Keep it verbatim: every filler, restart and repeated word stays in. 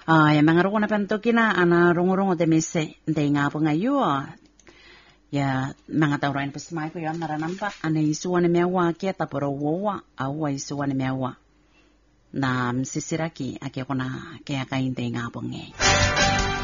Ah, ya mga roko na pantokina ana rongo-rongo de mese de nga po ngayon. Ya mga tauran pas mai ko yan naranampa ana isuwa ni mewa ke taporo wowa awa isuwa ni mewa. Na msisiraki aki ako na kaya kain de nga po ngayon.